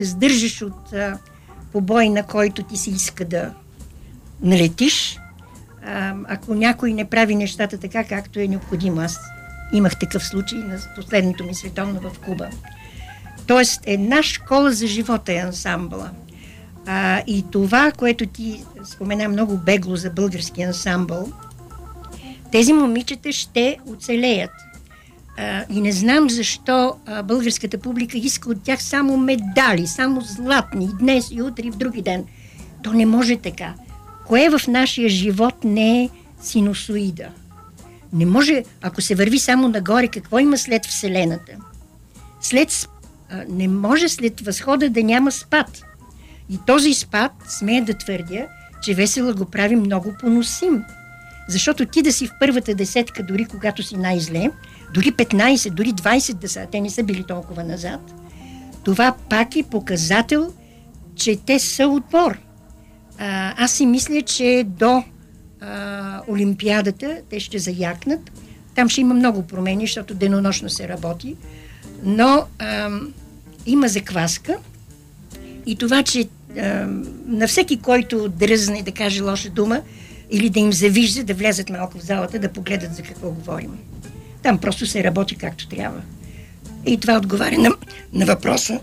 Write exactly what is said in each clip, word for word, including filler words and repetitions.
Сдържаш от а, побой, на който ти се иска да налетиш, а, ако някой не прави нещата така, както е необходимо. Аз имах такъв случай на последното ми световно в Куба. Тоест, една школа за живота е ансамбъла. А, и това, което ти спомена много бегло за български ансамбъл, тези момичета ще оцелеят. А, и не знам защо а, българската публика иска от тях само медали, само златни, и днес, и утре, и в други ден. То не може така. Кое в нашия живот не е синусоида? Не може, ако се върви само нагоре, какво има след Вселената? След, а, не може след възхода да няма спад. И този спад, смея да твърдя, че Весела го прави много поносим. Защото ти да си в първата десетка, дори когато си най-зле, дори петнайсет, дори двайсет да са, те не са били толкова назад, това пак е показател, че те са отбор. А, аз си мисля, че до а, Олимпиадата те ще заякнат. Там ще има много промени, защото денонощно се работи. Но а, има закваска и това, че а, на всеки, който дръзне да каже лоша дума или да им завижда, да влязат малко в залата, да погледат за какво говорим. Там просто се работи както трябва. И това отговаря на, на въпроса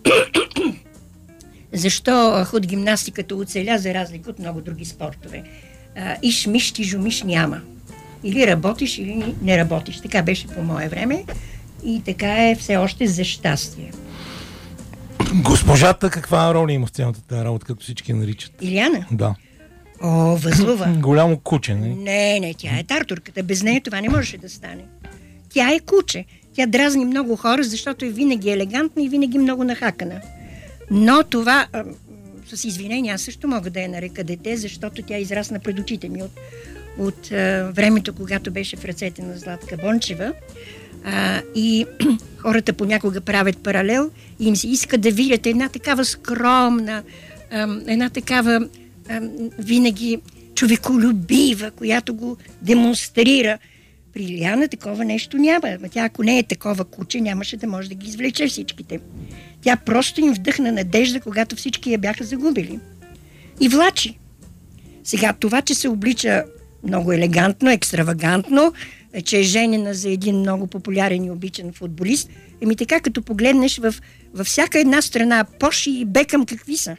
защо худ гимнастиката оцеля за разлика от много други спортове. А, иш миш ти жумиш няма. Или работиш, или не работиш. Така беше по мое време и така е все още за щастие. Госпожата каква роля има в цялата тази работа, както всички наричат? Илияна? Да. О, възлова. Голямо куче, не? Не, не, тя е тартурката. Без нея това не можеше да стане. Тя е куче. Тя дразни много хора, защото е винаги елегантна и винаги много нахакана. Но това, а, с извинение, аз също мога да я нарека дете, защото тя израсна пред очите ми от, от а, времето, когато беше в ръцете на Златка Бончева. А, и хората понякога правят паралел и им се иска да видят една такава скромна, а, една такава а, винаги човеколюбива, която го демонстрира. При Илияна такова нещо няма. Тя, ако не е такова куче, нямаше да може да ги извлече всичките. Тя просто им вдъхна надежда, когато всички я бяха загубили. И влачи. Сега това, че се облича много елегантно, екстравагантно, че е женена за един много популярен и обичан футболист, еми така, като погледнеш в, във всяка една страна Пош и Бекъм какви са.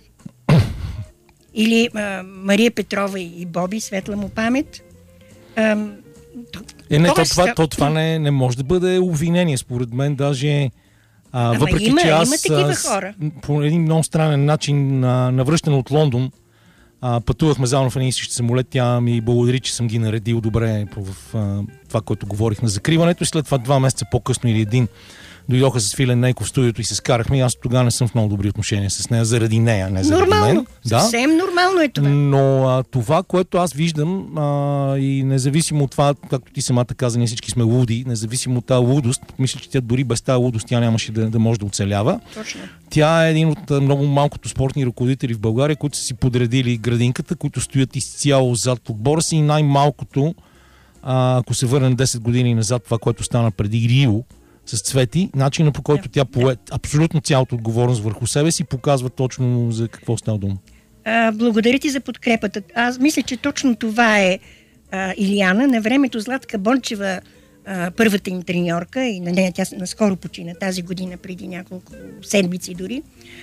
Или а, Мария Петрова и Боби, светла му памет. А, Е, не, то, това, то, това не, не може да бъде обвинение, според мен, даже а, Ама въпреки, има, че аз има такива хора. по един много странен начин а, навръщан от Лондон, а, пътувахме заедно в един и същи самолет, тя ми благодари, че съм ги наредил добре в а, това, което говорих на закриването, и след това два месеца по-късно или един дойдоха с Филен Нейков в студиото и се скарахме, и аз тогава не съм в много добри отношения с нея, заради нея, не заради нормално. мен. Да. Съвсем нормално е това. Но а, това, което аз виждам, а, и независимо от това, както ти самата каза, ние всички сме луди, независимо от тази лудост, мисля, че тя дори без тази лудост тя нямаше да, да може да оцелява. Точно. Тя е един от много малкото спортни ръководители в България, които са си подредили градинката, които стоят изцяло зад отбора си, и най-малкото, а, ако се върнем десет години назад, това, което стана преди Рио, с Цвети, начина, по който тя пое абсолютно цялата отговорност върху себе си, показва точно за какво става дума. А, благодаря ти за подкрепата. Аз мисля, че точно това е а, Илияна. На времето Златка Бончева, а, първата им треньорка, и на нея тя наскоро почина тази година, преди няколко седмици дори.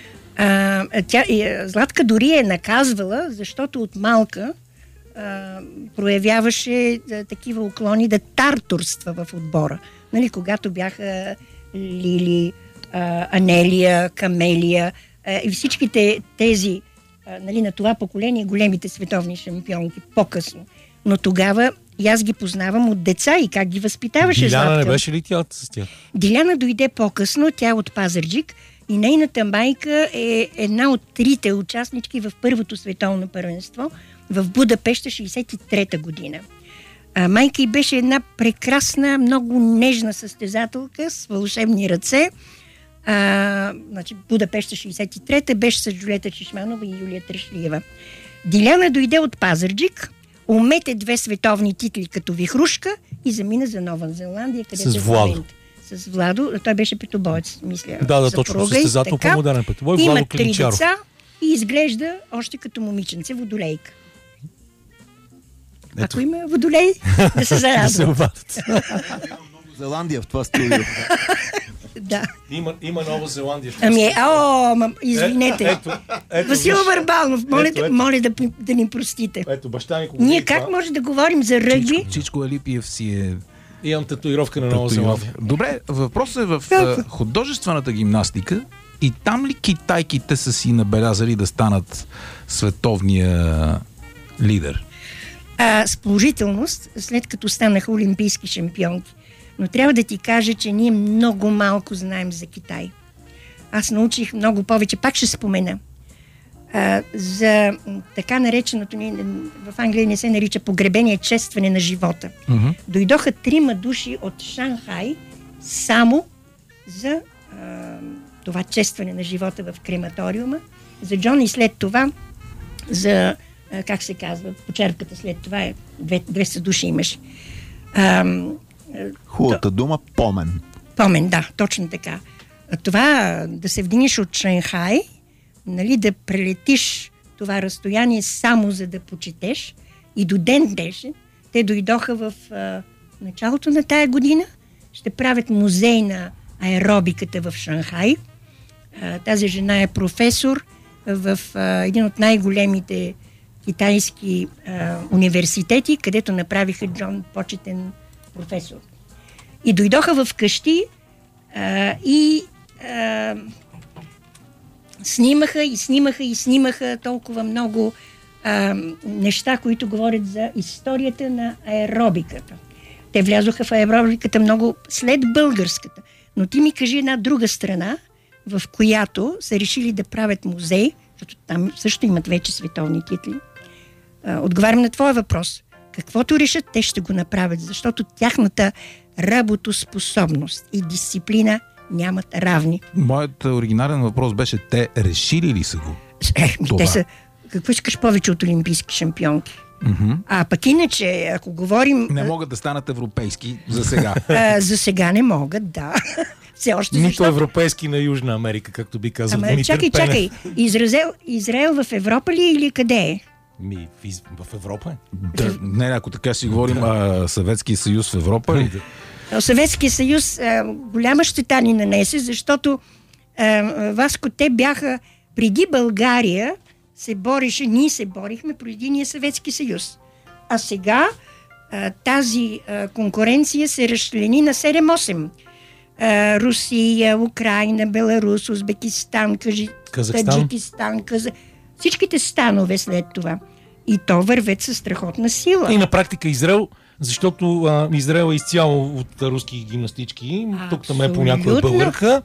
А, тя, и, Златка дори е наказвала, защото от малка а, проявяваше а, такива уклони да тартурства в отбора. Нали, когато бяха Лили, а, Анелия, Камелия а, и всичките тези а, нали, на това поколение, големите световни шампионки по-късно. Но тогава и аз ги познавам от деца и как ги възпитаваше Златка. Диляна не беше ли тя с тях? Диляна дойде по-късно, тя е от Пазарджик и нейната майка е една от трите участнички в първото световно първенство в Будапеща шейсет и трета година. А, майка й беше една прекрасна, много нежна състезателка с вълшебни ръце. А, значи, Будапеща шейсет и трета беше с Джулиета Чешманова и Юлия Трешлиева. Диляна дойде от Пазарджик, умете две световни титли като вихрушка и замина за Нова Зеландия, където с Владо. с Владо. Той беше петобоец, мисля. Да, да, точно. Състезател по модерен петобой. Владо Има три Клиничаров. деца и изглежда още като момиченце, водолейка. Ето. Ако има водолей, да се Да се зарадва. обадят. Зеландия в това студио. Да. Има, има Нова Зеландия. Ами, е, о, ма, извинете. Е, ето, ето, Васил виж. Върбалов, моля, Ето, ето. моля да, да ни простите. Ето, баща ми кога Ние види как това, може да говорим за ръгби? Чичко Алипиев си е... имам татуировка на Нова Зеландия. Добре, въпросът е в а, художествената гимнастика и там ли китайките са си набелязали да станат световния лидер? А, с положителност, след като станаха олимпийски шампионки. Но трябва да ти кажа, че ние много малко знаем за Китай. Аз научих много повече. Пак ще спомена. А, за така нареченото, в Англия не се нарича погребение, честване на живота. Mm-hmm. Дойдоха трима души от Шанхай само за а, това честване на живота в крематориума. За Джон и след това за, а, как се казва, почерпката след това е двеста души имаш. А, Хубавата дума помен. Помен, да, точно така. А това да се вдигнеш от Шанхай, нали, да прелетиш това разстояние само за да почетеш и до ден днешен, те дойдоха в а, началото на тая година, ще правят музей на аеробиката в Шанхай. А, тази жена е професор в а, един от най-големите китайски а, университети, където направиха Джон почетен професор. И дойдоха в къщи а, и а, снимаха и снимаха и снимаха толкова много а, неща, които говорят за историята на аеробиката. Те влязоха в аеробиката много след българската. Но ти ми кажи една друга страна, в която са решили да правят музей, защото там също имат вече световни титли. А, отговарям на твоя въпрос. Каквото решат, те ще го направят, защото тяхната работоспособност и дисциплина нямат равни. Моят оригинален въпрос беше, те решили ли са го? Е, ми, Това. те са, какво искаш повече от олимпийски шампионки? Mm-hmm. А пък иначе, ако говорим... Не могат да станат европейски за сега. А, за сега не могат, да. Все още Нито защото... европейски на Южна Америка, както би казал Ама Димитър чакай, Пенев. чакай. Израел, Израел в Европа ли или къде е? Ми, в, из- в Европа е. Да, не, ако така си говорим, а, Съветския съюз в Европа ли? Съветския съюз а, голяма щета ни нанесе, защото а, Васко, те бяха преди България се бореше, ние се борихме преди единия Съветски съюз. А сега а, тази а, конкуренция се разчлени на седем-осем. А, Русия, Украина, Беларус, Узбекистан, Кажи... Казахстан. Таджикистан, Каза... всичките станове след това. И то вървят със страхотна сила. И на практика Израел, защото а, Израел е изцяло от руски гимнастички. Тук там е по някоя Абсолютно. българка.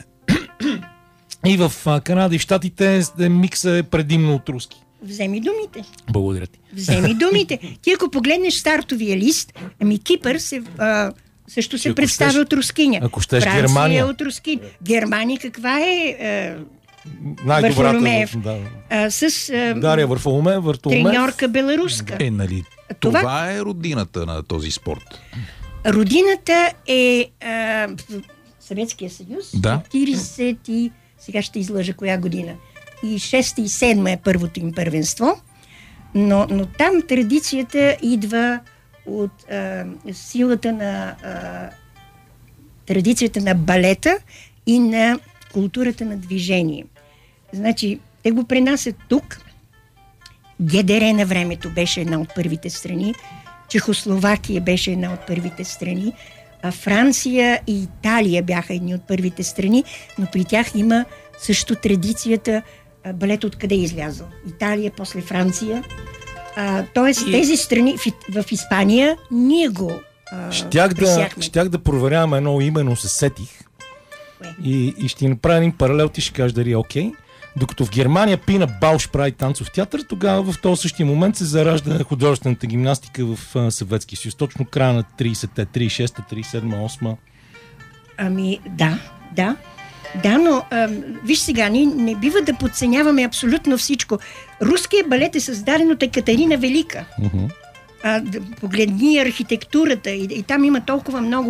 И в а, Канада и Щатите е, микса е предимно от руски. Вземи думите. Благодаря ти. Вземи думите. Ти ако погледнеш стартовия лист, ами Кипър се, а, също се Ако представя щеш- от рускиня. ако щеш Франция Германия. е от рускиня. Германия каква е а, Най-добрата. Варфоломеев. Да. а, с а, Дария Варфоломе, Вартоломев. треньорка беларуска. Е, нали? Това- Това е родината на този спорт. Родината е а, в Съветския съюз. Да. четиридесет и... Сега ще излъжа коя година. И шеста и седма е първото им първенство. Но, но там традицията идва от а, силата на а, традицията на балета и на културата на движение. Значи, те го пренасят тук. ГДР на времето беше една от първите страни. Чехословакия беше една от първите страни. А Франция и Италия бяха едни от първите страни, но при тях има също традицията а, балет откъде е излязъл. Италия, после Франция. А, тоест, И- тези страни в, в Испания ние го а, Щях да, пресяхме. щях да проверявам едно име, но се сетих. Кое? И, и ще ни направя един паралел, ти ще кажеш дали е окей. Докато в Германия Пина Бауш прави танцов театър, тогава в този същия момент се заражда художествената гимнастика в а, Съветския съюз. Точно края на тридесетте, тридесет и шеста, тридесет и седма, осма. Ами, да, да. Да, но а, виж сега, ние не бива да подценяваме абсолютно всичко. Руският балет е създаден от Екатерина Велика. Uh-huh. А, да, погледни архитектурата и, и там има толкова много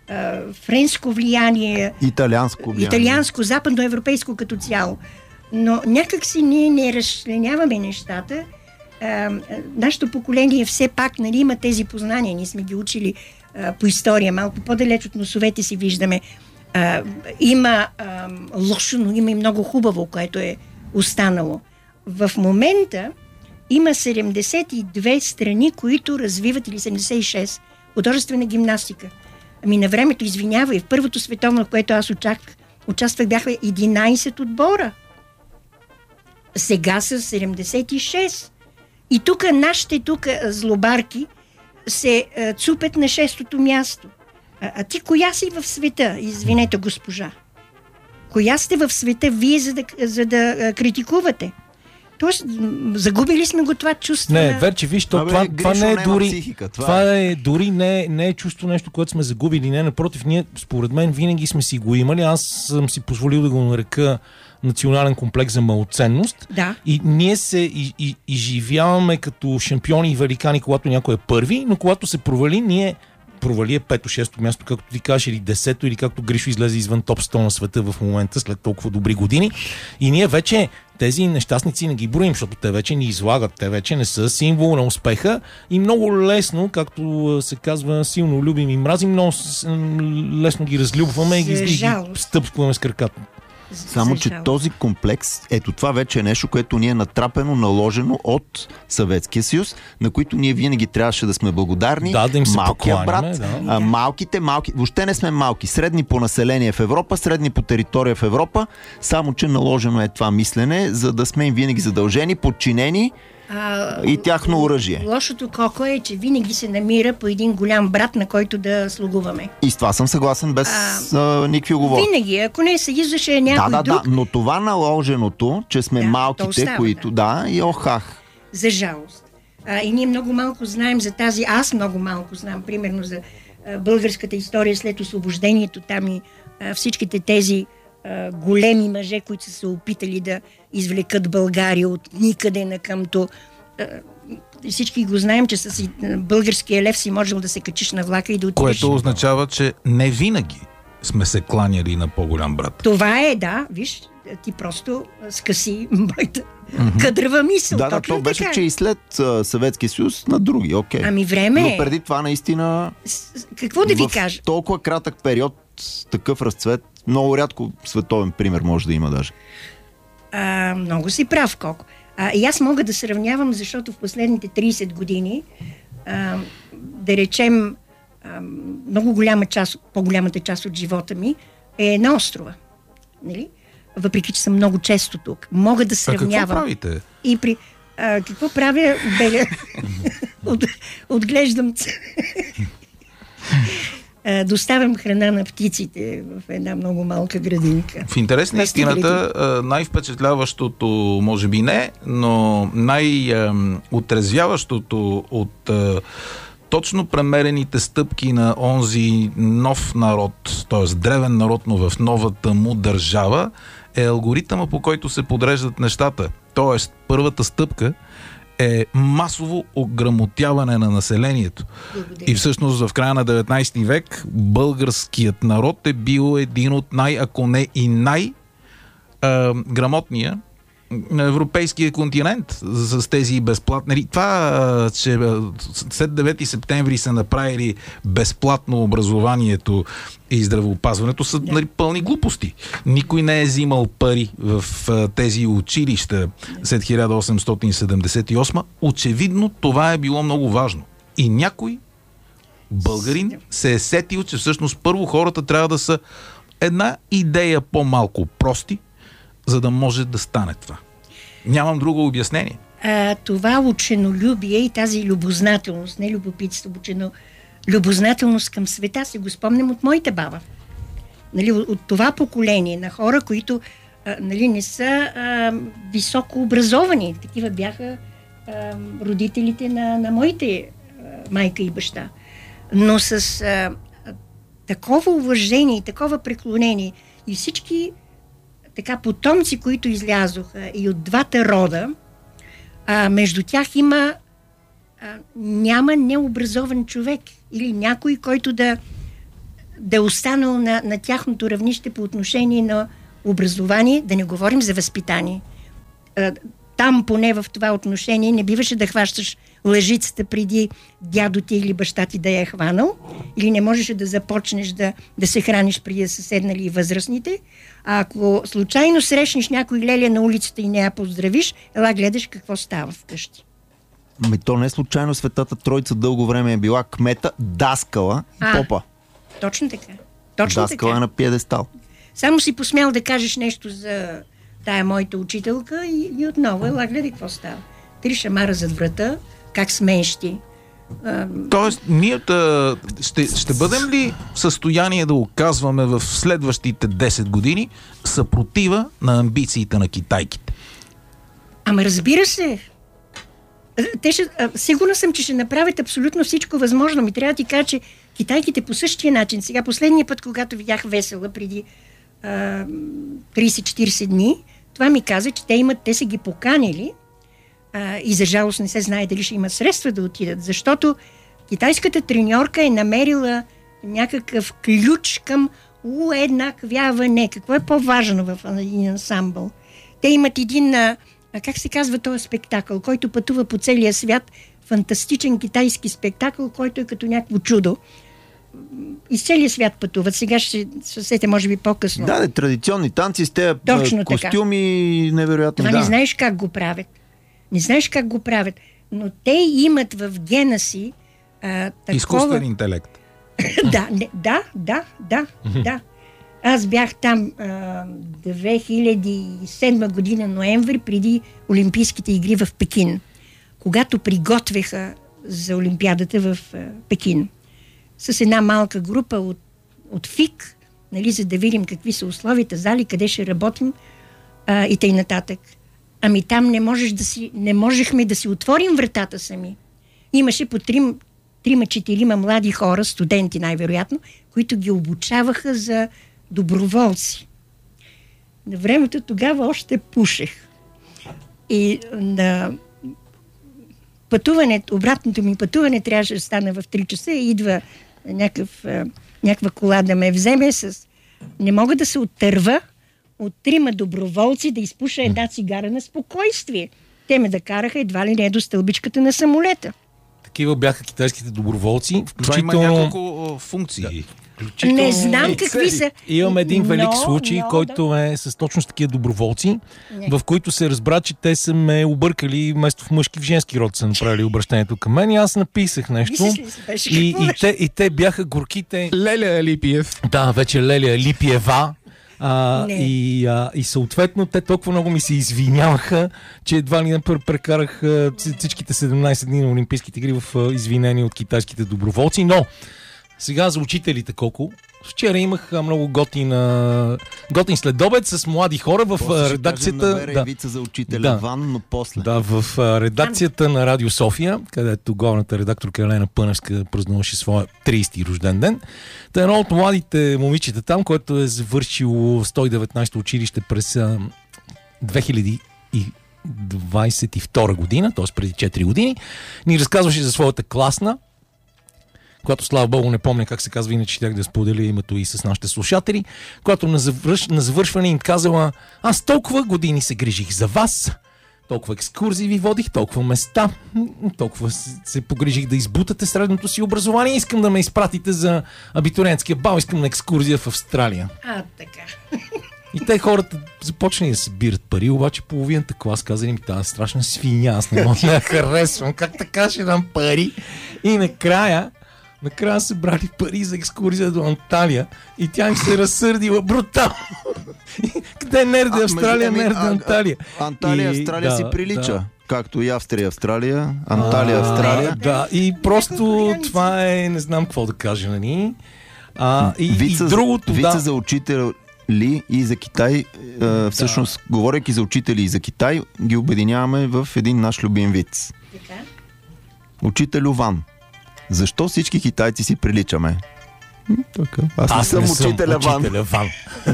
а, френско влияние, Италианско влияние. италианско, западноевропейско като цяло. Но някак си ние не разчленяваме нещата. А, нашето поколение все пак, нали, има тези познания. Ние сме ги учили а, по история, малко по-далеч от носовете си виждаме. А, има а, лошо, но има и много хубаво, което е останало. В момента има седемдесет и две страни, които развиват, или седемдесет и шест, художествена гимнастика. Ами на времето, извинявай, в първото световно, в което аз участвах, участвах бяха единайсет отбора. Сега са седемдесет и шест. И тук нашите тук злобарки се а, цупят на шестото място. А, а ти коя си в света? Извинете, госпожа. Коя сте в света вие, за да, за да а, критикувате? Тоест, загубили сме го това чувство. Не, на... Верче, виж, това, Абе, това, това не е дори, психика, това това е. е дори не, не е чувство нещо, което сме загубили. Не, напротив, ние, според мен, винаги сме си го имали. Аз съм си позволил да го нарека национален комплекс за малоценност. Да. И ние се и, и, изживяваме като шампиони и великани, когато някой е първи, но когато се провали, ние провали е пето-шесто място, както ти кажеш, или десето, или както Гришо излезе извън топ сто на света в момента, след толкова добри години. И ние вече тези нещастници не ги броим, защото те вече ни излагат, те вече не са символ на успеха и много лесно, както се казва, силно любим и мразим, много лесно ги разлюбваме и ги, и ги стъпваме с краката. Само, че този комплекс, ето това вече е нещо, което ни е натрапено, наложено от Съветския съюз, на които ние винаги трябваше да сме благодарни. Да, да им се малкия брат, да. а, малките, малки, въобще не сме малки, средни по население в Европа, средни по територия в Европа, само, че наложено е това мислене, за да сме им винаги задължени, подчинени А, и тяхно оръжие. Лошото коко е, че винаги се намира по един голям брат, на който да слугуваме. И с това съм съгласен без а, а, никакви оговорки. Винаги, ако не съюзаше някой да, да, друг... да, но това наложеното, че сме Да, малките, остава, които да, и охах. За жалост. А, и ние много малко знаем за тази... Аз много малко знам, примерно, за а, българската история след освобождението. Там и а, всичките тези а, големи мъже, които са се опитали да извлекат България от никъде на къмто. А, всички го знаем, че с българския лев си можел да се качиш на влака и да отидеш. Което означава, че не винаги сме се кланяли на по-голям брат. Това е, да, виж, ти просто скъси моята mm-hmm. кадрава мисъл. Да, да, то беше, така. Че и след uh, Съветския съюз на други, окей. Ами време Но преди това наистина... С, какво да ви кажа? В толкова кратък период, такъв разцвет, много рядко световен пример може да има даже. А, много си прав, Коко. А, и аз мога да сравнявам, защото в последните трийсет години, а, да речем, а, много голяма част, по-голямата част от живота ми е на острова. Нали? Въпреки, че съм много често тук. Мога да сравнявам. А какво правите? И при... А, какво правя? Беля... От, отглеждам... Доставям храна на птиците в една много малка градинка. В интерес на истината, най-впечатляващото, може би не, но най-отрезвяващото от точно премерените стъпки на онзи нов народ, т.е. древен народ, но в новата му държава, е алгоритъма, по който се подреждат нещата. Т.е. първата стъпка е масово ограмотяване на населението. Благодаря. И всъщност в края на деветнайсети век българският народ е бил един от най, ако не и най-грамотния на европейския континент с тези безплатни. Това, че след девети септември са направили безплатно образованието и здравеопазването, са yeah. нали, пълни глупости. Никой не е взимал пари в тези училища след хиляда осемстотин седемдесет и осма. Очевидно това е било много важно. И някой българин се е сетил, че всъщност първо хората трябва да са една идея по-малко прости, за да може да стане това. Нямам друго обяснение. А, това ученолюбие и тази любознателност, не любопитство, учено, любознателност към света, се го спомням от моята баба. Нали, от, от това поколение на хора, които а, нали, не са а, високо образовани. Такива бяха а, родителите на, на моите а, майка и баща. Но с а, такова уважение и такова преклонение и всички така потомци, които излязоха и от двата рода, а, между тях има а, няма необразован човек или някой, който да да е останал на, на тяхното равнище по отношение на образование, да не говорим за възпитание. Там поне в това отношение не биваше да хващаш лъжицата преди дядо ти или баща ти да я е хванал, или не можеше да започнеш да, да се храниш преди да са седнали и възрастните. А ако случайно срещнеш някой леля на улицата и не я поздравиш, ела гледаш какво става вкъщи. Ами то не случайно Светата Троица дълго време е била кмета, даскала и а, попа. Точно така. Точно даскала така. е на пиедестал. Само си посмял да кажеш нещо за тая моята учителка и, и отново ела гледай какво става. Три шамара зад врата, как сменщи. Тоест, ние да, ще, ще бъдем ли в състояние да оказваме в следващите десет години съпротива на амбициите на китайките? Ама разбира се. Те ще, сигурна съм, че ще направят абсолютно всичко възможно. Ми трябва да ти кажа, че китайките по същия начин. Сега последния път, когато видях Весела преди а, трийсет-четирийсет дни, това ми каза, че те имат, те са ги поканили а, и за жалост не се знае дали ще имат средства да отидат, защото китайската треньорка е намерила някакъв ключ към уеднаквяване. Какво е по-важно в един ансамбъл? Те имат един, а, как се казва този спектакъл, който пътува по целия свят, фантастичен китайски спектакъл, който е като някакво чудо. Из целия свят пътуват. Сега ще се сетя, може би по-късно. Да, да, традиционни танци с тези костюми, невероятни. Това да. не знаеш как го правят. Не знаеш как го правят. Но те имат в гена си а, такова... Изкуствен интелект. да, не, да, да, да, да. Аз бях там а, две хиляди и седма година, ноември, преди Олимпийските игри в Пекин, когато приготвяха за Олимпиадата в а, Пекин. С една малка група от, от ФИК, нали, за да видим какви са условията, зали, къде ще работим а, и тъй нататък. Ами там не, можеш да си, не можехме да си отворим вратата сами. Имаше по трим, трима-четирима млади хора, студенти най-вероятно, които ги обучаваха за доброволци. На времето тогава още пушех. И на пътуване, обратното ми пътуване трябваше да стане в три часа и идва някакъв, някаква кола да ме вземе с... Не мога да се оттърва от трима доброволци да изпуша една цигара на спокойствие. Те ме да караха едва ли не до стълбичката на самолета. Такива бяха китайските доброволци. Включително... Това има няколко функции. Да. Включително... Не знам е, какви са. Имам един велик no, случай, no, който да. е с точно с такива доброволци, не. В които се разбра, че те са ме объркали, вместо в мъжки в женски род са направили обращението към мен и аз написах нещо. И, и, те, и те бяха горките... Леля Липиев. Да, вече Леля Липиева. А, и, а, и съответно те толкова много ми се извиняваха, че едва ли не прекарах всичките седемнайсет дни на Олимпийските игри в извинени от китайските доброволци. Но сега за учителите колко. Вчера имах много готин, готин следобед с млади хора в после редакцията. Да, вица за учителя да, Ван, но после. Да, в редакцията на Радио София, където главната редакторка Елена Пъневска празнуваше своя трийсети рожден ден. Та едно от младите момичета там, който е завършило сто и деветнайсето училище през две хиляди двайсет и втора година, т.е. преди четири години, ни разказваше за своята класна, която, слава богу, не помня как се казва, иначе щях да споделя името и с нашите слушатели, която на, завърш... на завършване им казала: аз толкова години се грижих за вас, толкова екскурзии ви водих, толкова места, толкова се погрижих да избутате средното си образование, искам да ме изпратите за абитуриентския бал, искам на екскурзия в Австралия. А, така. И те хората започнали да събират пари, обаче половината клас казали ми: тази страшна свиня, аз не мога да я харесвам, как така ще дам пари? И накрая Накрая са брали пари за екскурзия до Анталия и тя им се разсърдила брутално. Къде е нерде Австралия, нерде Анталия? Анталия, Австралия и, си да, прилича. Да. Както и Австрия, Австралия, Анталия, Австралия. А, да, и просто това е, не знам какво да кажа, нали? А, и, вица, и другото, вица да. за учител ли и за Китай, е, всъщност, да. Говорейки за учители и за Китай, ги обединяваме в един наш любим виц. Така? Учителю Ван. Защо всички китайци си приличаме? Така. Аз, Аз не съм учителя Ван. Учителя Ван.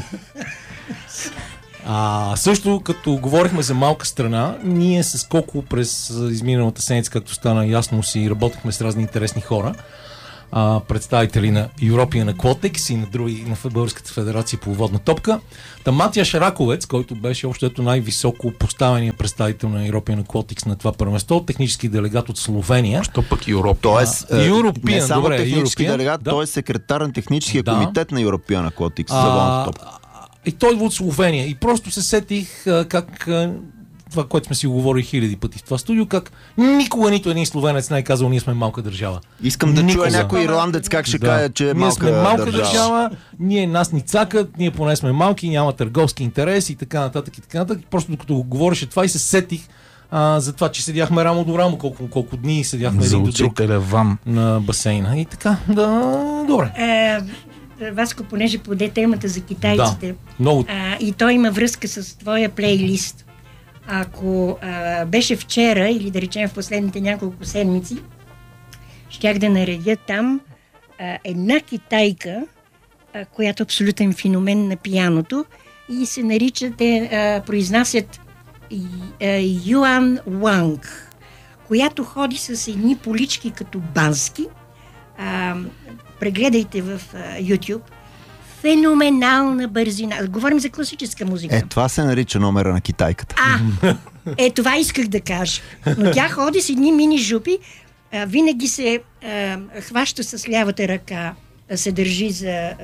А, също, като говорихме за малка страна, ние с Коко през изминалата седмица, както стана ясно, си работихме с разни интересни хора. а, представители на European Aquatics и на други, на Българската федерация по водна топка. Та Матия Шараковец, който беше общото най-високо поставения представител на European Aquatics на това първенство, технически делегат от Словения. Що пък Европа? Тоест, А, European, не само добре, технически European, делегат, да. той е секретар на техническия Да. комитет на European Aquatics за водната топка. И той от Словения. И просто се сетих а, как а, това, което сме си говорили хиляди пъти в това студио, как никога нито един словенец не е казал, ние сме малка държава. Искам да Никога. чуя някой ирландец как ще Да. каже, че е ние малка, сме малка държава. държава, ние нас ни цакат, ние поне сме малки, няма търговски интереси и така нататък и така нататък. Просто докато го говореше това и се сетих а, за това, че седяхме рамо до рамо, колко, колко дни седяхме За един до друг учителя вам. на басейна. И така, да, добре. Е, Васко, понеже поде темата за китайците, Да, много. а, и той има връзка с твоя плейлист. Ако а, беше вчера или да речем в последните няколко седмици, щях да наредя там а, една китайка, а, която е абсолютен феномен на пианото и се нарича, те а, произнасят и, а, Юан Уанг, която ходи с едни полички като бански. А, прегледайте в а, YouTube. Феноменална бързина. Говорим за класическа музика. Е, това се нарича номера на китайката. А, е, това исках да кажа. Но тя ходи с едни мини жупи, а, винаги се а, хваща с лявата ръка, а, се държи за а,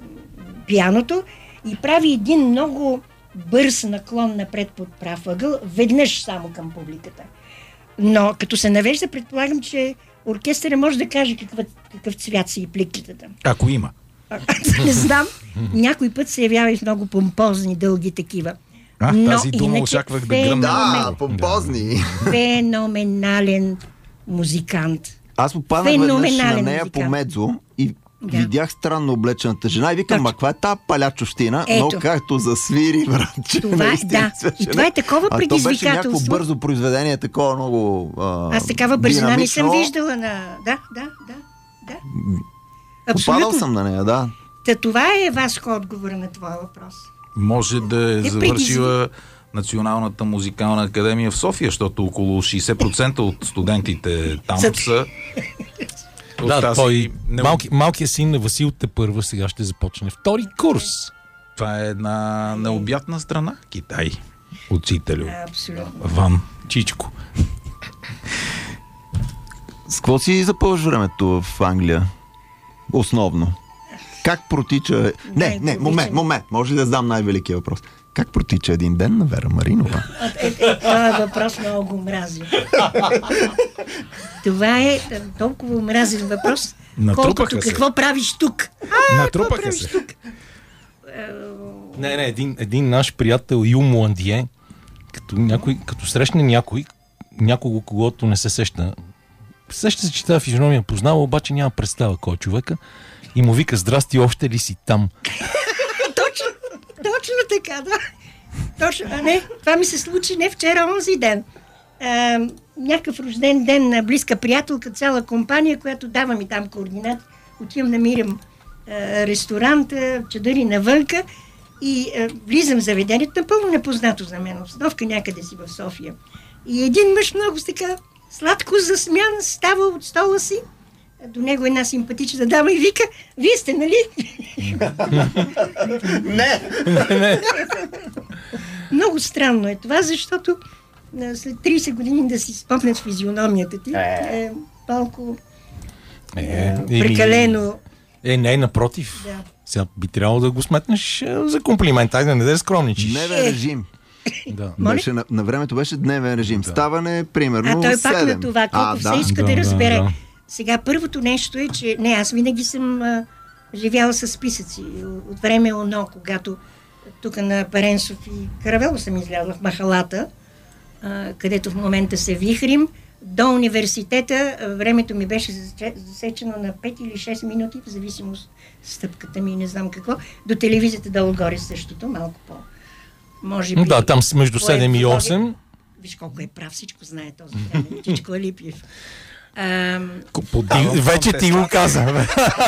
пианото и прави един много бърз наклон напред под прав ъгъл, веднъж само към публиката. Но като се навежда, предполагам, че оркестъра може да каже какъв, какъв цвят са и пликтата. Ако има. Не знам, някой път се явява и в много помпозни, дълги такива. А, Но тази дума иначе очаквах да гръмна. Да, помпозни. Феноменален музикант. Аз попаднах веднъж на Феноменален нея музикант. по Медзо и Да. видях странно облечената жена и викам, Точно. ма каква е тази палячовщина, но Ето. както засвири, братче, Това е- наистина да. свече. И това е такова А то беше някакво предизвикателство. бързо произведение, такова много а, Аз такава бързина не съм динамично. виждала на... Да, да, да, да. Попадал Абсолютно. съм на нея, да. Та това е Васко отговора на твоя въпрос. Може да е Е, завършила Националната музикална академия в София, защото около шейсет процента от студентите там Са- са от Да, тази той, не- малки, малкият син на Васил Тепърва сега ще започне втори курс. Това е една необятна страна. Китай. Учителю. Абсолютно. Ван. Чичко. С какво си запълваш времето в Англия? Основно. Как протича... Не, не, Най-обичан. момент, момент. Може ли да задам най-великия въпрос? Как протича един ден на Вера Маринова? Е, е, това е въпрос много го мрази. Това е е, толкова мразен въпрос, Натрупаха колкото се. какво правиш тук. Какво Натрупаха правиш се. тук? Не, не, един, един наш приятел Ю Муандие, като, някой, като срещне някой, някого, когото не се сеща, сеща се, че тази физиономия познава, обаче няма представа кой е човека и му вика: здрасти, още ли си там? Точно, точно така, да. Точно, а не, това ми се случи не вчера, онзи ден. А, някакъв рожден ден на близка приятелка, цяла компания, която дава ми там координати. Отивам, намирам а, ресторант, а, чадъри навънка и а, влизам в заведението, напълно непознато за мен, обстановка някъде си в София. И един мъж много с така сладко засмян става от стола си, до него една симпатична дама и вика: вие сте, нали? Не! Много странно е това, защото а, след трийсет години да си спомнят физиономията ти е малко Е, е, прекалено. Е, не, напротив. Да. Сега би трябвало да го сметнеш е, за комплимент. Айде, не да скромничиш. Дневен Е. режим. Да. Моля? Беше, на, на времето беше дневен режим. Ставане, примерно, А той пак седем. на това, колко А, все да. иска Да, да, да, разбере. да. Сега първото нещо е, че не, аз винаги съм а, живяла с списъци. От време оно, когато тук на Паренсов и Каравело съм излязла в махалата, а, където в момента се вихрим. До университета а, времето ми беше засече- засечено на пет или шест минути, в зависимост стъпката ми и не знам какво. До телевизията долу-горе същото, малко по... Може би... Да, там с между седем и осем. Виж колко е прав, всичко знае този време. Чичко Алипиев. Ам, Ти, вече ти го каза. бе.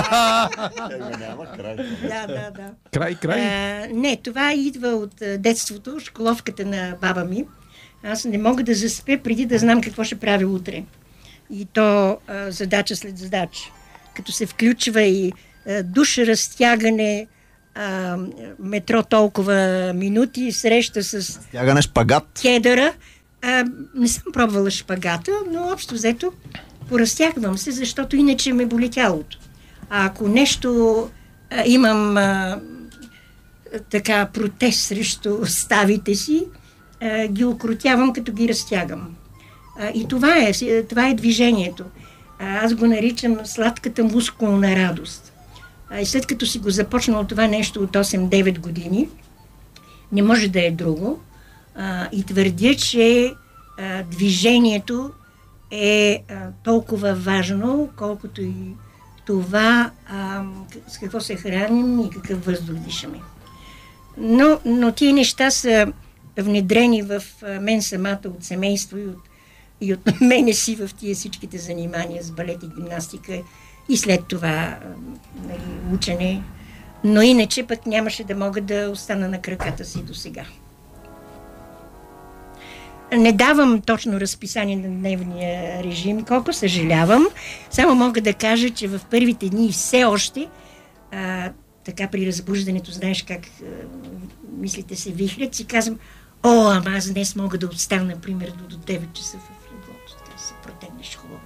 да, да, да. Край, край. А, не, това идва от а, детството, школовката на баба ми. Аз не мога да заспя преди да знам какво ще правя утре. И то а, задача след задача. като се включва и а, душ, разтягане, а, метро толкова минути, среща с... Стягане шпагат. Кедъра. А, не съм пробвала шпагата, но общо взето поразтягвам се, защото иначе ме боли тялото. А ако нещо а, имам а, така протест срещу ставите си, а, ги окротявам, като ги разтягам. А, и това е, това е движението. А, аз го наричам сладката мускулна радост. А, и след като си го започнал това нещо от осем-девет години, не може да е друго. А, и твърдя, че а, движението е а, толкова важно, колкото и това а, с какво се храним и какъв въздух дишаме. Но, но тия неща са внедрени в а, мен самата от семейство и от, и от мене си в тия всичките занимания с балет и гимнастика и след това а, нали, учене. Но иначе пък нямаше да мога да остана на краката си до сега. Не давам точно разписание на дневния режим, колко съжалявам. Само мога да кажа, че в първите дни все още, а, така при разбуждането, знаеш как а, мислите се вихрят, си казвам, о, ама аз днес мога да остана, например, до, до девет часа в леглото, да се протегнеш хубаво.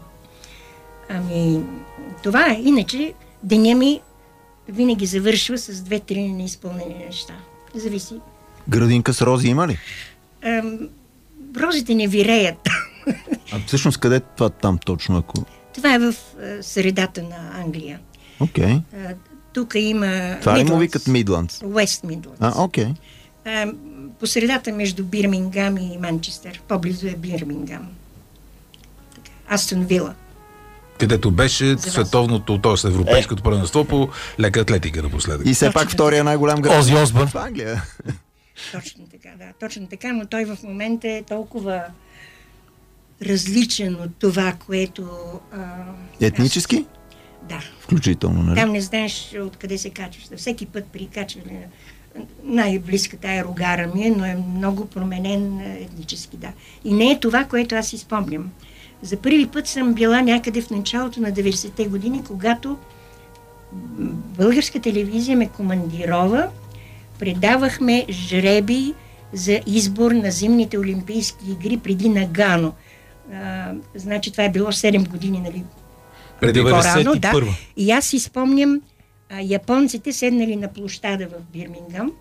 Ами, това е. Иначе, деня ми винаги завършва с две-три неизпълнени неща. Зависи. Градинка с рози има ли? Ам, розите не виреят. А всъщност къде е това там точно? Ако... Това е в а, средата на Англия. Окей. Okay. Тук има... Това ли му викат Мидландс? Уест Мидландс. А, окей. Okay. По средата между Бирмингам и Манчестър. По-близо е Бирмингам. Астон Вила. Където беше световното, т.е. европейското първенство по лека атлетика напоследък. И все точно пак втория най-голям град. Ози Осбърн. В Англия. Точно така, да. Точно така, но той в момента е толкова различен от това, което... А, етнически? Аз... Да. Включително, нали? Там не знаеш откъде се качваш. Всеки път при качване най-близката е Рогара ми, но е много променен етнически, да. И не е това, което аз изпомням. За първи път съм била някъде в началото на деветдесетте години, когато българска телевизия ме командирова, предавахме жребий за избор на зимните олимпийски игри преди Нагано. А, значи това е било седем години, нали? Преди по-рано, да. първа. И аз си спомням а, японците седнали на площада в Бирмингам.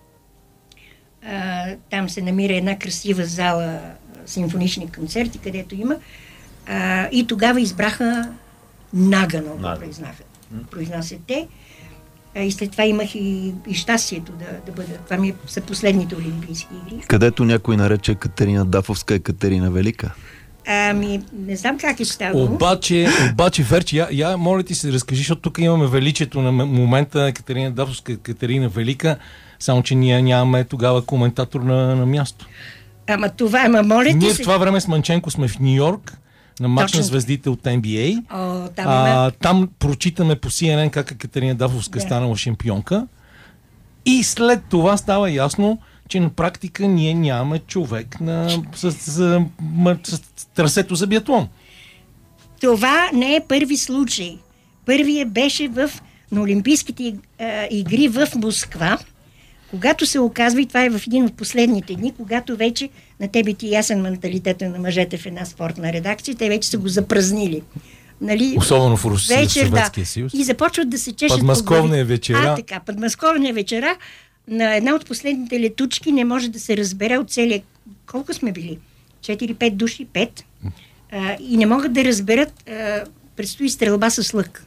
А, там се намира една красива зала, симфонични концерти, където има. А, и тогава избраха Нагано, го произнасят, произнасят те. А, и след това имах и, и щастието да, да бъда. Това ми са последните олимпийски игри. Където някой нарече Катерина Дафовска е Катерина Велика. Ами, не знам как е ставало. Обаче, обаче Верчи, я, я моля ти се разкажи, защото тук имаме величието на момента Катерина Дафовска, Катерина Велика, само че ние нямаме тогава коментатор на, на място. Ама това, ама моля ти Ние се... в това време с Манченко сме в Ню Йорк, на мач на звездите от Н Б А. О, там, а, там прочитаме по Си Ен Ен как Катерина Дафовска да. станала шампионка. И след това става ясно, че на практика ние нямаме човек на, с, с, с, с трасето за биатлон. Това не е първи случай. Първият беше в, на Олимпийските а, игри в Москва, когато се оказва, и това е в един от последните дни, когато вече на тебе ти ясен менталитета на мъжете в една спортна редакция, те вече са го запразнили. Нали? Особено в Русия, в Съветския да. съюз. И започват да се чешат. Подмосковния вечера. А, така, подмосковния вечера на една от последните летучки не може да се разбере от целия... Колко сме били? четири-пет души? пет А, и не могат да разберат. А, предстои стрелба с лък.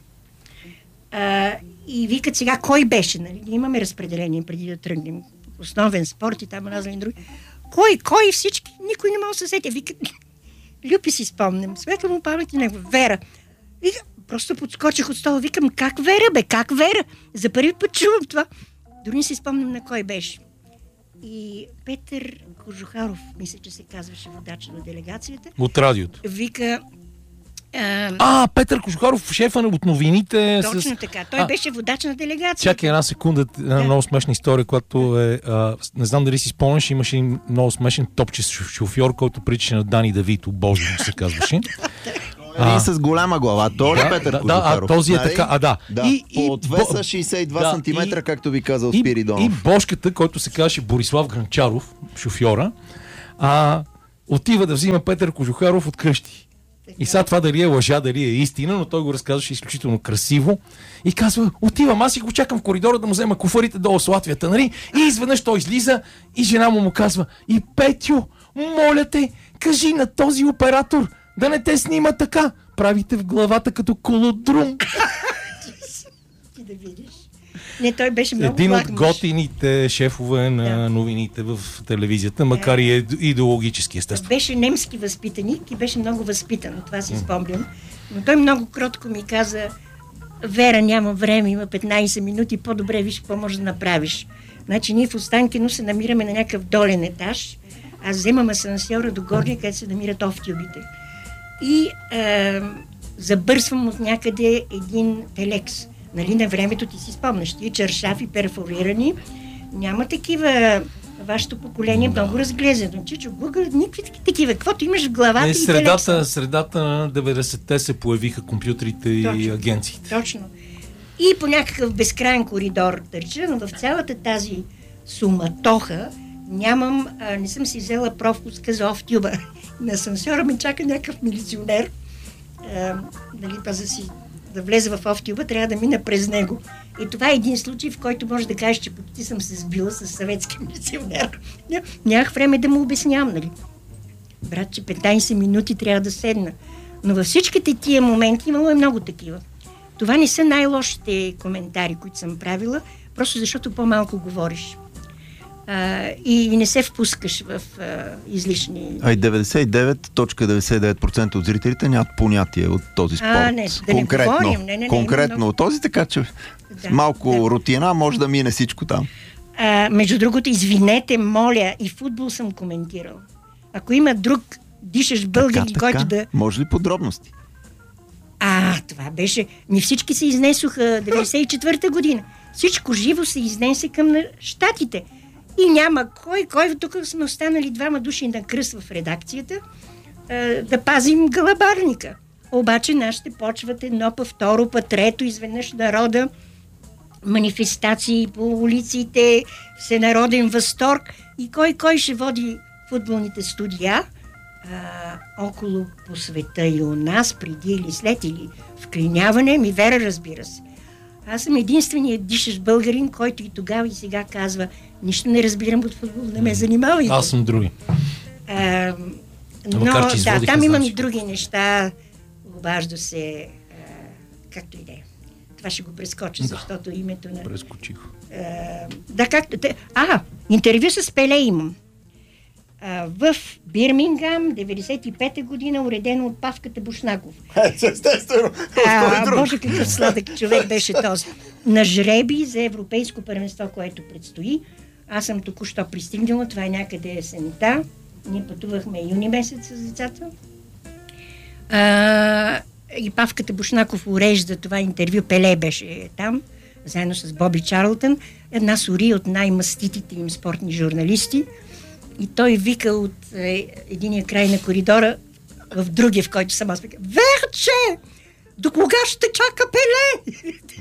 А, и викат сега кой беше. Нали? Имаме разпределение преди да тръгнем. Основен спорт и там разни други. Кой, кой всички? Никой не може да се сети. Викат, Люпи си спомням. Светла му памет и него. Вера. Вика, просто подскочих от стола. Викам, как Вера, бе? Как Вера? За първи път чувам това. Дори не си спомням на кой беше. И Петър Кожухаров, мисля, че се казваше водач на делегацията. От радиото. Вика... А, а Петър Кожухаров, шефа от новините. Точно с... така. Той а, беше водач на делегацията. Чакай една секунда, една да. много смешна история, която е... А, не знам дали си спомняш, имаше много смешен топче шофьор, който приличаше на Дани Давито, Боже му се казваше. Един с голяма глава. Той е Петър да, Кожухаров. Да, а този е нали? така. А, да. Да, И, и, по двеста шейсет и два да, сантиметра, и, както ви казал и, Спиридонов. И бошката, който се казваше Борислав Гранчаров, шофьора, а, отива да взима Петър Кожухаров от къщи. И сега това дали е лъжа, дали е истина, но той го разказваше изключително красиво. И казва, отивам, аз и го чакам в коридора да му взема куфарите долу с Латвията, нали? И изведнъж той излиза и жена му му казва, и Петю, моля те, кажи на този оператор да не те снима така. Правите в главата като колодрум. Ти да видиш. Не, той беше много Един благ от мъж. готините шефове на Да. новините в телевизията, макар и е идеологически, естествено. Беше немски възпитаник и беше много възпитан, това си спомням. Но той много кротко ми каза, Вера, няма време, има петнайсет минути, по-добре виж какво можеш да направиш. Значи ние в Останкино се намираме на някакъв долен етаж, аз вземам асансьора до горния, където се намират офтюбите. И е, забърсвам от някъде един телекс. Нали, на времето ти си спомняш, тия чаршафи перфорирани, няма такива, вашето поколение Да. много разглезено. Чичо, Google, никакви такива, каквото имаш в главата Не, и средата, телекса. средата на деветдесетте се появиха компютрите и Точно. агенциите. Точно. И по някакъв безкрайен коридор търча, но в цялата тази суматоха нямам, а, не съм си взела пропуска за офтюба. На асансьора ме чака някакъв милиционер. А, нали, па за си да влезе в офтюба, трябва да мина през него. И това е един случай, в който може да кажеш, че почти съм се сбила с съветски милиционер. Ня- Нямах време да му обяснявам, нали? Брат, че петнайсет минути трябва да седна. Но във всичките тия моменти имало е много такива. Това не са най-лошите коментари, които съм правила, просто защото по-малко говориш. А, и не се впускаш в а, излишни... А и деветдесет и девет цяло деветдесет и девет процента от зрителите нямат понятие от този спорт. А, не, да не конкретно, говорим. Не, не, не, конкретно има от този, така че Да, с малко да. рутина може да мине всичко там. А, между другото, извинете, моля, и футбол съм коментирал. Ако има друг дишащ българин, който да... Може ли подробности? А, това беше... Ми всички се изнесоха деветдесет и четвърта година. Всичко живо се изнесе към на щатите. И няма кой, кой тук сме останали двама души на кръст в редакцията, а, да пазим гълъбарника. Обаче нашите почват едно, па второ, па трето, изведнъж народа, манифестации по улиците, всенароден възторг. И кой, кой ще води футболните студия а, около по света и у нас, преди или след, или вклиняване, ми Вера, разбира се. Аз съм единственият дишащ българин, който и тогава и сега казва, нищо не разбирам от футбол, не ме занимавайте. Аз съм други. А, но Макар, че да, изводиха, там имам значи. и други неща, обажда се, а, както и да е. Това ще го прескоча, Да. защото името на... Прескочих. А, да, както... те- А, интервю с Пеле имам. А, в Бирмингам, деветдесет и пета година, уредено от Павката Бушнаков. Естествено. А, боже, какъв сладък човек беше този. На жреби за европейско първенство, което предстои. Аз съм току-що пристигнала, това е някъде есента. Ние пътувахме юни месец с децата. А, и Павката Бушнаков урежда това интервю. Пеле беше там, заедно с Боби Чарлтън. Една сори от най-маститите им спортни журналисти. И той вика от е, единия край на коридора в другия, в който съм аз вика, Верче! До кога ще чака Пеле?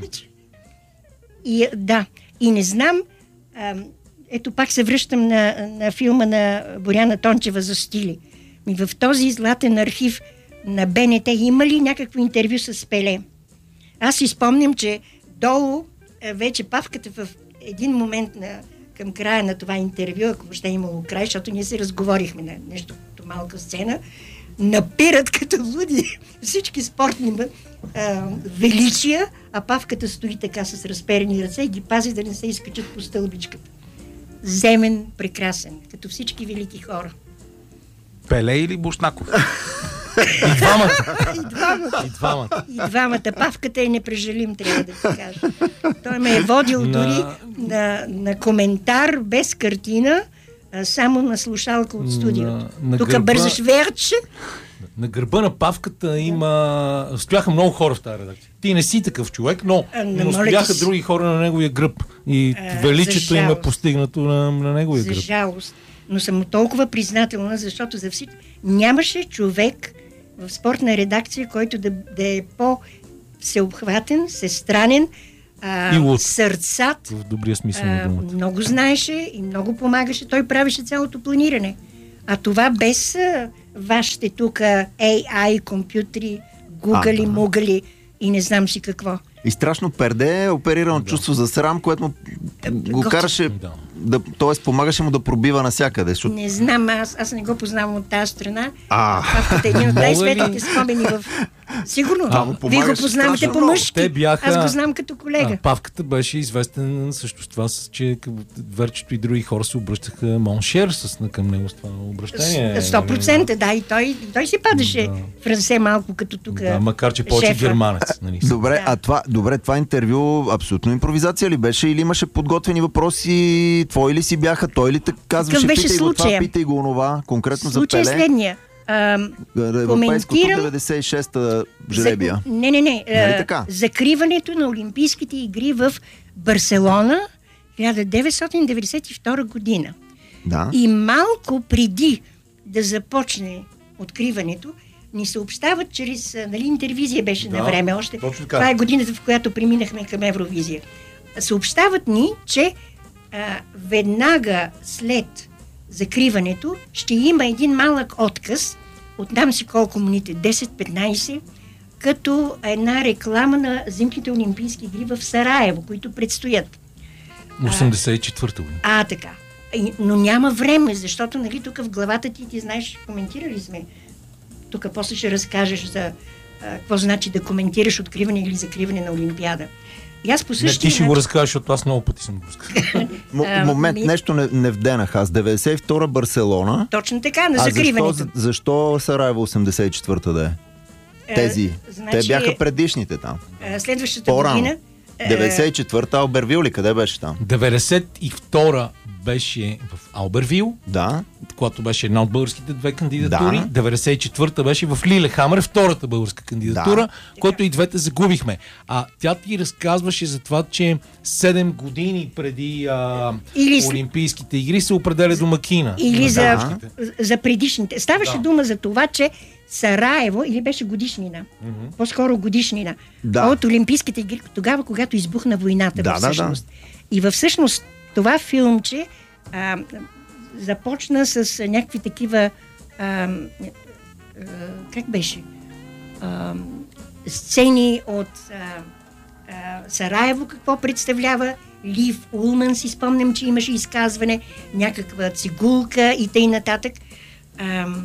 И да, и не знам, а, ето пак се връщам на, на филма на Боряна Тончева за стили. И в този златен архив на БНТ има ли някакво интервю с Пеле? Аз си спомням, че долу а, вече Павката в един момент на, към края на това интервю, ако въобще е имало край, защото ние се разговорихме на нещо като малка сцена, напират като луди всички спортни а, величия, а Павката стои така с разперени ръце и ги пази да не се изкачат по стълбичката. Земен, прекрасен, като всички велики хора. Пеле или Бушнаков? И двамата. И двамата. И двамата. И двамата. Павката е непрежалим, трябва да ти кажа. Той ме е водил На- дори на, на коментар без картина, а само на слушалка от студиото. На- на Тук гърба- бързаш Верче. На гърба на Павката има... Стояха много хора в тази редакция. Ти не си такъв човек, но, А, не, но моля стояха ти се. други хора на неговия гръб. И А, величието за им е жалост. постигнато на, на неговия За гръб. жалост. Но съм толкова признателна, защото за всички... Нямаше човек в спортна редакция, който да, да е по-всеобхватен, всестранен, а, И луд. сърцат. В добрия смисъл на А, думата. много знаеше и много помагаше. Той правеше цялото планиране. А това без а, вашите тук Ей Ай, компютри, гугали, А, да. мугали и не знам си какво. И страшно перде, оперирано Да. чувство за срам, което му го готин. караше, Да. да, т.е. помагаше му да пробива навсякъде. Защото... Не знам, аз, аз не го познавам от тази страна. А. Павката е един от Мога ли? най-светлите спомени в... Сигурно. Това му Вие го помагаше познавате страшно по-мъжки. много. Те бяха- Аз го знам като колега. А, Павката беше известен също с това, с, че към Верчето и други хора се обръщаха моншер с, към него с това обращение. сто процента, да, и той, и той си падаше Да. в ръце малко като тук. Да, макар че повече шефа. германец. Нали? Добре, Да. а това, добре, това интервю абсолютно импровизация ли беше или имаше подготвени въпроси? Твои ли си бяха? Той ли те казваше? беше Питай го това, случая? питай го онова, конкретно за Случай е Пеле. следния. Ам, Европейското коментирам- деветдесет и шеста жребия. За, не, не, не. Нали а, така? Закриването на Олимпийските игри в Барселона хиляда деветстотин деветдесет и втора година. Да. И малко преди да започне откриването, ни съобщават чрез, а, нали, интервизия беше Да, на време още. точно така. Това е годината, в която преминахме към Евровизия. Съобщават ни, че а, веднага след закриването ще има един малък отказ, отдам си колко минути, десет-петнайсет, като една реклама на зимните олимпийски игри в Сараево, които предстоят. осемдесет и четвърта година. А, така. И- Но няма време, защото, нали, тук в главата ти, ти знаеш, коментирали сме. Тук после ще разкажеш за а, какво значи да коментираш откриване или закриване на Олимпиада. И аз по Не, същия ти ще го начин- разкажеш, защото аз много пъти съм го разказал. М- а, момент, ми- нещо не, не вденах аз. деветдесет и втора Барселона. Точно така, на А закриването. защо, защо Сараево осемдесет и четвърта да е? Тези. Е, значи, Те бяха предишните там. а, следващата По-рано. година... е, деветдесет и четвърта Албервил ли? Къде беше там? деветдесет и втора беше в Албервил, Да. когато беше една от българските две кандидатури. Да. деветдесет и четвърта беше в Лилехамер, втората българска кандидатура, Да. която и двете загубихме. А тя ти разказваше за това, че седем години преди а, Или с- Олимпийските игри се определя домакина. Или на за, българските. за предишните. Ставаше Да. дума за това, че Сараево, или беше годишнина, по-скоро годишнина, Да. от Олимпийските игри, тогава, когато избухна войната, Да, в да, да. всъщност. И във всъщност това филмче а, започна с а, някакви такива а, а, как беше? А, сцени от а, а, Сараево, какво представлява. Лив Улман, си спомням, че имаше изказване, някаква цигулка и тъй нататък. Ам,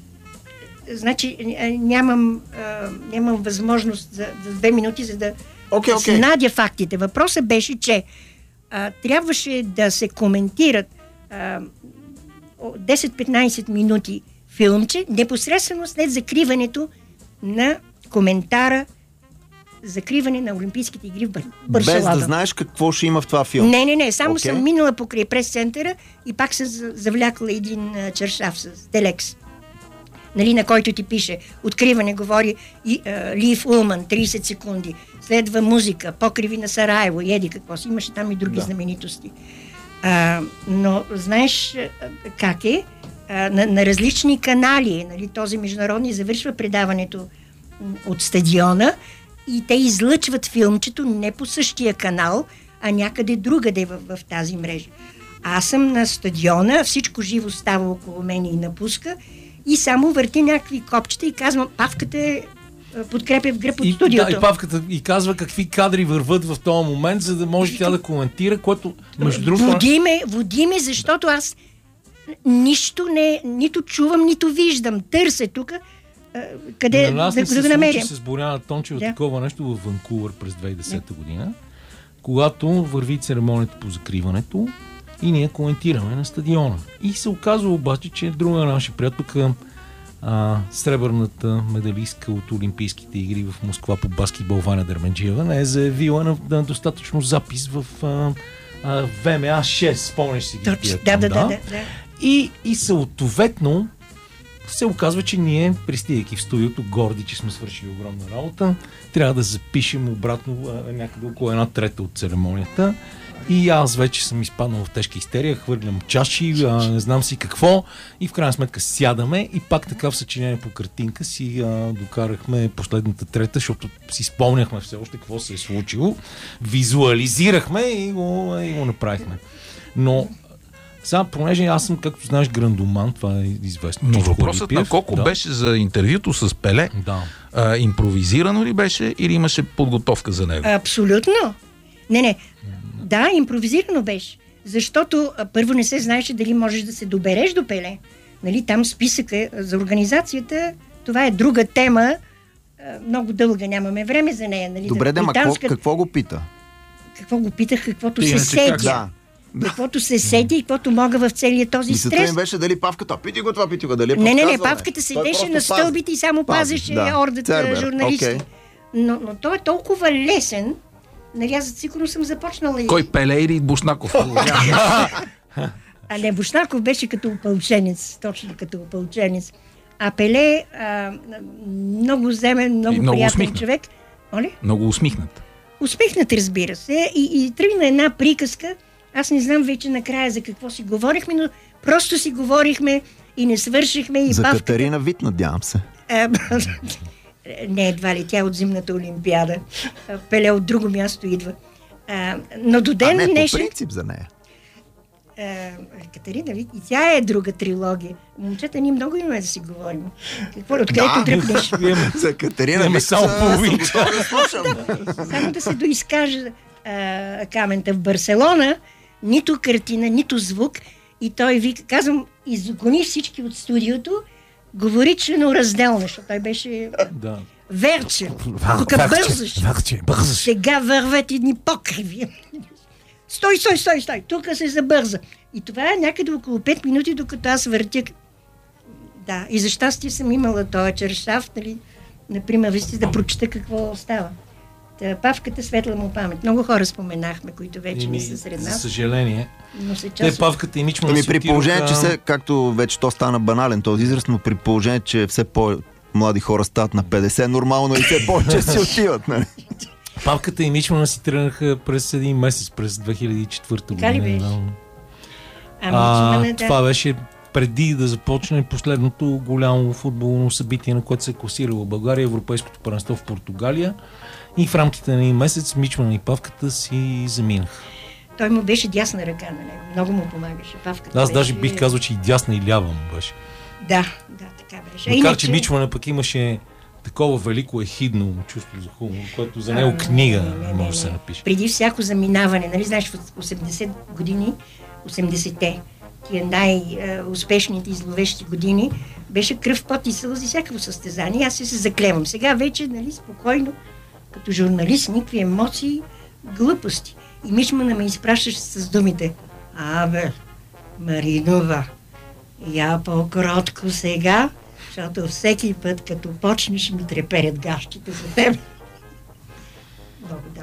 значи, а, нямам, а, нямам възможност за, за две минути, за да Окей, да окей. снадя фактите. Въпросът беше, че а, трябваше да се коментират а, о- десет-петнайсет минути филмче, непосредствено след закриването на коментара закриване на Олимпийските игри в Бар- Барселона. Без да знаеш какво ще има в това филм. Не, не, не, само Окей. съм минала покрай прес-центъра и пак се за- завлякла един а, чершав с телекс, нали, на който ти пише откриване, говори и, а, Лив Улман, трийсет секунди, следва музика, покриви на Сараево, и еди какво си, имаше там и други Да. знаменитости. А, но знаеш а, как е, а, на, на различни канали, нали, този международни завършва предаването м, от стадиона и те излъчват филмчето не по същия канал, а някъде другаде в, в тази мрежа. Аз съм на стадиона, всичко живо става около мен и напуска и само върти някакви копчета и казвам, Павката е а, подкрепя в гръб от И, студиото. да, и Павката и казва какви кадри върват в този момент, за да може тя да коментира, което между другото... Води ме, води ме, защото аз нищо не, нито чувам, нито виждам. Търся тук, а, къде На нас да, не да се го намерим. случи с Боряна Тончева Да. такова нещо в Ванкувър през две хиляди и десета година, когато върви церемонията по закриването и ние коментираме на стадиона. И се оказва обаче, че друга наша приятелка, а, сребърната медалистка от Олимпийските игри в Москва по баскетбол Ваня Дерменджиева, не е заявила на, на достатъчно запис в а, а, В М А шест, спомняш си ги Точно, тия да, там, да, да, да, да. И, и съответно се оказва, че ние, пристигайки в студиото, горди, че сме свършили огромна работа, трябва да запишем обратно а, някъде около една трета от церемонията. И аз вече съм изпаднал в тежка истерия, хвърлям чаши, а, не знам си какво и в крайна сметка сядаме и пак така в съчинение по картинка си а, докарахме последната трета, защото си спомняхме все още какво се е случило, визуализирахме и го, и го направихме. Но сега, понеже аз съм, както знаеш, грандоман, това е известно. Но въпросът на Коко да. беше за интервюто с Пеле. Да. А, импровизирано ли беше или имаше подготовка за него? Абсолютно. Не, не. Да, импровизирано беше. Защото а, първо не се знаеше дали можеш да се добереш до Пеле. Нали, там списъка за организацията, това е друга тема, а, много дълга, нямаме време за нея. Нали, Добре, да, ма какво, какво го пита? Какво го питах, каквото Ти се иначе как? седя. Да. Каквото се седи и каквото мога в целия този Мисълта стрес. им беше дали Павката, пити го това, пити го, дали е Не, не, не, подсказване. Павката Той седеше на просто стълбите и само пази, пазеше да. ордата Цербер, журналисти. окей. Но, но той е толкова лесен, нали, аз сигурно съм започнала и... Кой, Пеле или Бушнаков? А не, Бушнаков беше като опълченец, точно като опълченец. А Пеле, а, много земен, много, много приятен усмихнат. човек. Оли? Много усмихнат. Усмихнат, разбира се. И, и тръгна една приказка. Аз не знам вече накрая за какво си говорихме, но просто си говорихме и не свършихме. И За Павката... Катерина Вит, надявам се. А, не, едва ли, тя е от зимната олимпиада. А, Пеле от друго място идва. А, но до А ден не, по днешен... принцип за нея. А, Катерина, ви, и тя е друга трилогия. Момчета, ние много имаме да си говорим. Какво, откъдето Да. дръпнеш? За Катерина Имаме Вит само са- половин съм готов да слушам. Само да се доизкаже а, Камента в Барселона, нито картина, нито звук. И той вика, казвам, изгони всички от студиото, говори членоразделно, защото той беше Да. верче. Тук бързаш. Верче, бързаш. Сега вървят едни покриви. Стой, стой, стой, стой. Тук се забърза. И това е някъде около пет минути, докато аз въртя. Да, и за щастие съм имала този чершав, нали, например, вижте, да прочета какво става. Та, Павката, светла му памет. Много хора споменахме, които вече не са сред За нас. съжаление. Но се Те, част... Павката и Мичман Ами си при положение, отидоха- че се, както вече то стана банален този израз, но при положение, че все по-млади хора стават на петдесет, нормално и все повече си отиват, нали? Павката и Мичмана си тръгнаха през един месец, през две хиляди и четвърта Така ли година. беше? Да. Ами, А, Мичмана, да. това беше преди да започне последното голямо футболно събитие, на което се е класирала България, Европейското първенство в Португалия. И в рамките на един месец Мичман и Павката си заминах. Той му беше дясна ръка на него. Много му помагаше. Павката Аз беше... даже бих казал, че и дясна и лява му беше. Да, да, така беше. Макар, Иначе- че Мичмана пък имаше такова велико ехидно чувство за хумор, което за него книга Не, не, може не, да се не. напише. Преди всяко заминаване, нали знаеш, в осемдесет години, осемдесетте, тия най-успешните и зловещи години, беше кръв, пот и сълзи всякакво състезание. Аз се, се заклевам. Сега вече, нали, спокойно, като журналист, никакви емоции, глупости. И Мичмана ме изпращаше с думите: абе, Маринова, я по-кротко сега, защото всеки път, като почнеш, ми треперят гащите за теб. Много да.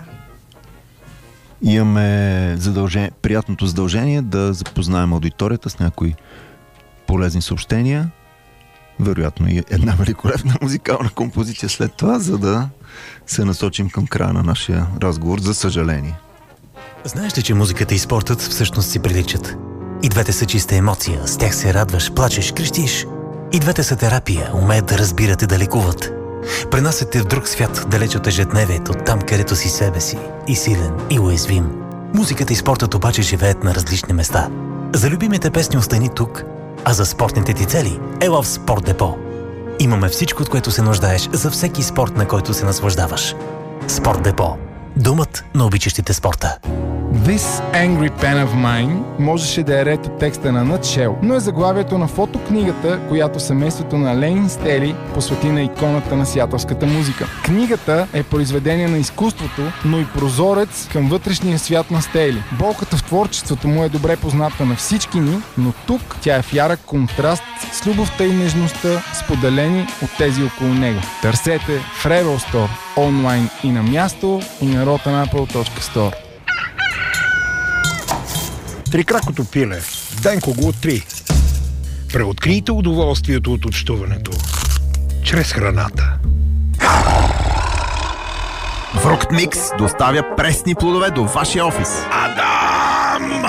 Имаме задължение, приятното задължение да запознаем аудиторията с някои полезни съобщения. Вероятно и една великолепна музикална композиция след това, за да се насочим към края на нашия разговор, за съжаление. Знаеш ли, че музиката и спортът всъщност си приличат? И двете са чиста емоция, с тях се радваш, плачеш, крещиш. И двете са терапия, умеят да разбират и да лекуват. Пренасят те в друг свят, далеч от ежедневието, там където си себе си, и силен, и уязвим. Музиката и спортът обаче живеят на различни места. За любимите песни остани тук, а за спортните ти цели ела в Спорт Депо. Имаме всичко, от което се нуждаеш за всеки спорт, на който се наслаждаваш. Спорт Депо. Домът на обичащите спорта. This Angry Pen of Mine можеше да е ред от текста на Nutshell, но е заглавието на фотокнигата, която семейството на Ленин Стели посвети на иконата на сиатълската музика. Книгата е произведение на изкуството, но и прозорец към вътрешния свят на Стели. Болката в творчеството му е добре позната на всички ни, но тук тя е в ярък контраст с любовта и нежността, споделени от тези около него. Търсете в Rebel Store, онлайн и на място, и на rotten apple точка store. Трикракото пиле. Денко го три. Преоткрийте удоволствието от общуването чрез храната. Фрукт Микс доставя пресни плодове до вашия офис. А да!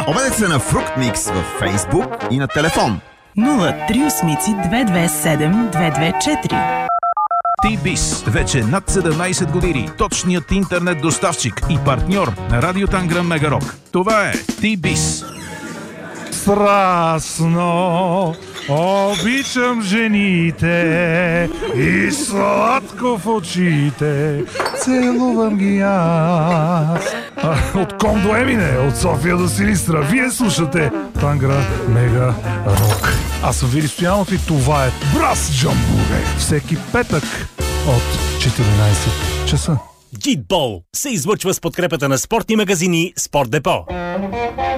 Обадете се на Фруктмикс във Фейсбук и на телефон. нула три осем две две седем две две четири. T-Biz. Вече над седемнайсет години. Точният интернет доставчик и партньор на Радио Танграм Мегарок. Това е T-Biz. Страстно обичам жените и сладко в очите целувам ги аз. А, от Ком до Емине, от София до Силистра, вие слушате Тангра Мега Рок. Аз съм Вили Стоянов и това е Брас Джамбуре. Всеки петък от четиринайсет часа. Джитбол се излъчва с подкрепата на спортни магазини Спорт Депо.